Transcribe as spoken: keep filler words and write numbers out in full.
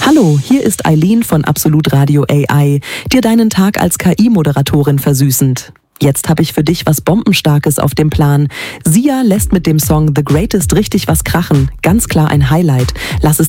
Hallo, hier ist Eileen von Absolut Radio A I, dir deinen Tag als K I-Moderatorin versüßend. Jetzt habe ich für dich was Bombenstarkes auf dem Plan. Sia lässt mit dem Song The Greatest richtig was krachen. Ganz klar ein Highlight. Lass es